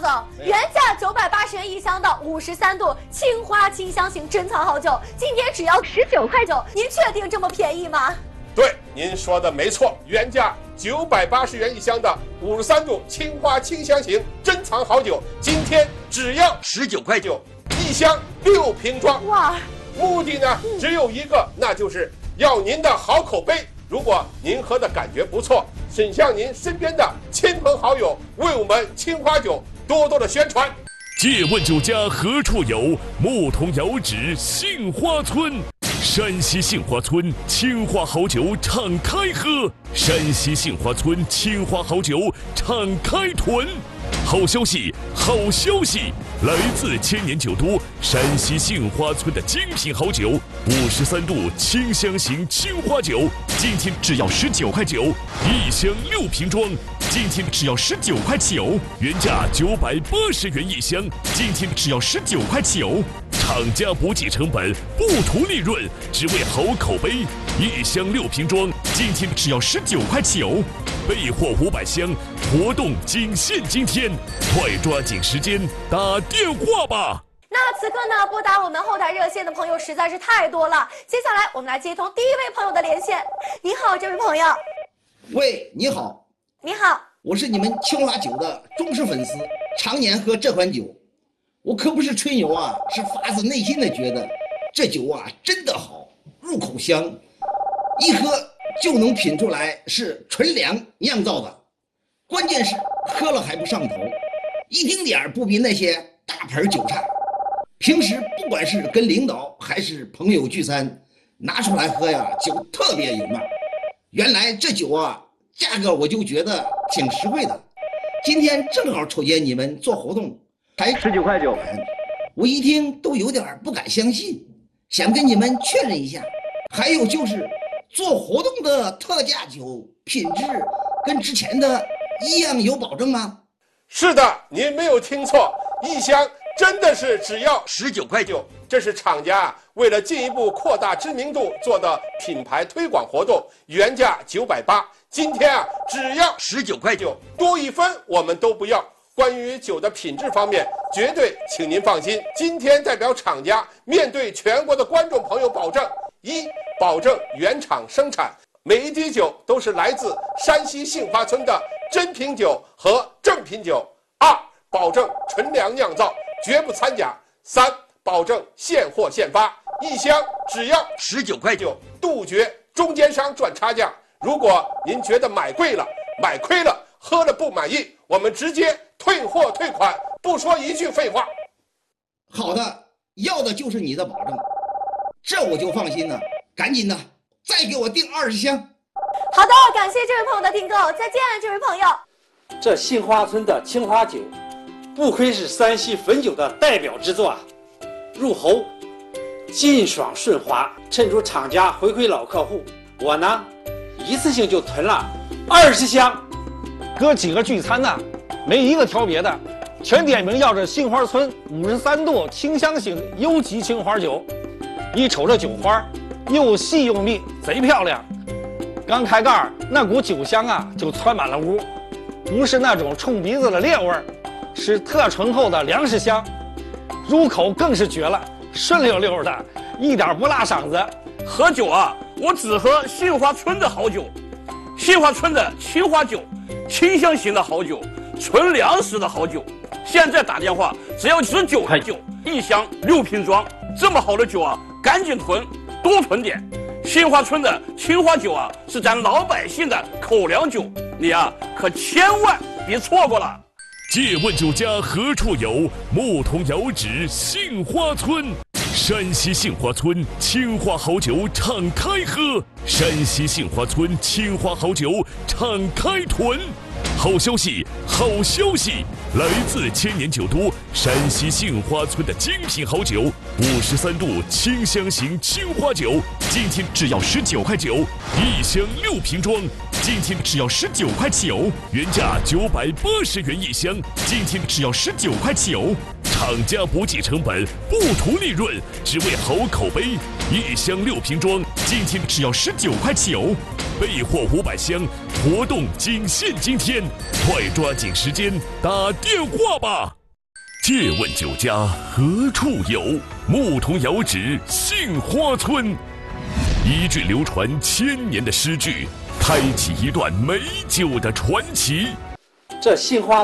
总，原价980元一箱的53度青花清香型珍藏好酒，今天只要19块9，您确定这么便宜吗？ 对，您说的没错，原价980元一箱的53度青花清香型珍藏好酒，今天只要19块9，一箱6瓶装。 哇！ 目的呢只有一个，那就是要您的好口碑。如果您喝的感觉不错，请向您身边的亲朋好友为我们青花酒多多的宣传。 借问酒家何处有？牧童遥指杏花村。山西杏花村青花好酒敞开喝，山西杏花村青花好酒敞开囤。好消息，好消息！来自千年酒都山西杏花村的精品好酒，53度清香型青花酒，今天只要19块9，一箱6瓶装，今天只要19块9，原价980元一箱，今天只要19块9。厂家不计成本，不图利润，只为好口碑。一箱6瓶装，今天只要19块9，备货500箱，活动仅限今天，快抓紧时间打电话吧。 那此刻呢，拨打我们后台热线的朋友实在是太多了，接下来我们来接通第一位朋友的连线。你好，这位朋友。 喂，你好。 你好， 我是你们青花酒的忠实粉丝，常年喝这款酒。我可不是吹牛啊，是发自内心的觉得这酒啊真的好，入口香，一喝就能品出来是纯粮酿造的。关键是喝了还不上头，一丁点儿不比那些大盆酒差。平时不管是跟领导还是朋友聚餐，拿出来喝呀，酒特别有面。原来这酒啊，价格我就觉得挺实惠的。今天正好瞅见你们做活动，才19块9，我一听都有点不敢相信，想跟你们确认一下。还有就是做活动的特价酒品质跟之前的一样有保证吗？ 是的，您没有听错，一箱真的是只要19块9，这是厂家为了进一步扩大知名度做的品牌推广活动，原价980，今天啊只要19块9，多1分我们都不要。关于酒的品质方面，绝对请您放心。今天代表厂家面对全国的观众朋友保证：一，保证原厂生产，每一滴酒都是来自山西杏花村的真品酒和正品酒；二，保证纯粮酿造，绝不掺假；三，保证现货现发，一箱只要19块9，杜绝中间商赚差价。如果您觉得买贵了、买亏了、喝了不满意，我们直接退货退款，不说一句废话。 好的，要的就是你的保证，这我就放心了。赶紧的，再给我订20箱。 好的，感谢这位朋友的订购，再见，这位朋友。 这杏花村的青花酒，不愧是山西汾酒的代表之作啊！入喉劲爽顺滑，趁着厂家回馈老客户，我呢一次性就囤了20箱。 哥几个聚餐呢，没一个挑别的，全点名要这杏花村53度清香型优级青花酒。一瞅这酒花，又细又密，贼漂亮。刚开盖那股酒香啊，就窜满了屋，不是那种冲鼻子的烈味儿，是特醇厚的粮食香。入口更是绝了，顺溜溜的，一点不辣嗓子。 喝酒啊，我只喝杏花村的好酒，杏花村的青花酒，清香型的好酒，纯粮食的好酒。现在打电话只要19块9，一箱6瓶装。这么好的酒啊，赶紧囤，多囤点。杏花村的青花酒啊，是咱老百姓的口粮酒，你啊可千万别错过了。 借问酒家何处有？牧童遥指杏花村。山西杏花村青花好酒敞开喝，山西杏花村青花好酒敞开囤。好消息，好消息！来自千年酒都山西杏花村的精品好酒，53度清香型青花酒，今天只要19块9，一箱6瓶装，今天只要19块9，原价980元一箱，今天只要19块9。厂家不计成本，不图利润，只为好口碑。一箱6瓶装，今天只要19块9。 备货500箱，活动仅限今天，快抓紧时间打电话吧！借问酒家何处有？牧童遥指杏花村。一句流传1000年的诗句，开启一段美酒的传奇。 这杏花